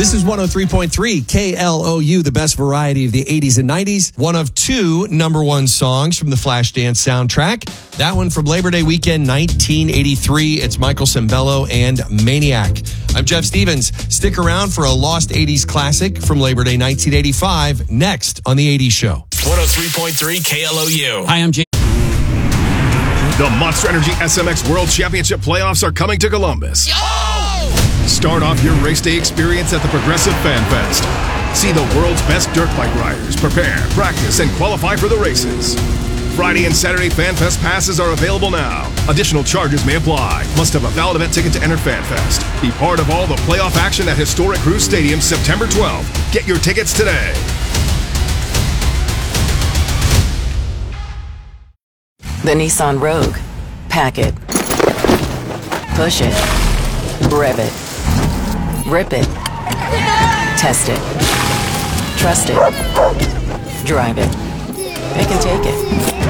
This is 103.3 KLOU, the best variety of the 80s and 90s. One of two number one songs from the Flashdance soundtrack. That one from Labor Day weekend 1983. It's Michael Sembello and Maniac. I'm Jeff Stevens. Stick around for a lost 80s classic from Labor Day 1985 next on The 80s Show. 103.3 KLOU. Hi, I'm Jay. The Monster Energy SMX World Championship playoffs are coming to Columbus. Start off your race day experience at the Progressive Fan Fest. See the world's best dirt bike riders prepare, practice, and qualify for the races. Friday and Saturday Fan Fest passes are available now. Additional charges may apply. Must have a valid event ticket to enter Fan Fest. Be part of all the playoff action at Historic Cruise Stadium September 12th. Get your tickets today. The Nissan Rogue. Pack it. Push it. Rev it. Rip it. Test it. Trust it. Drive it. Pick and take it.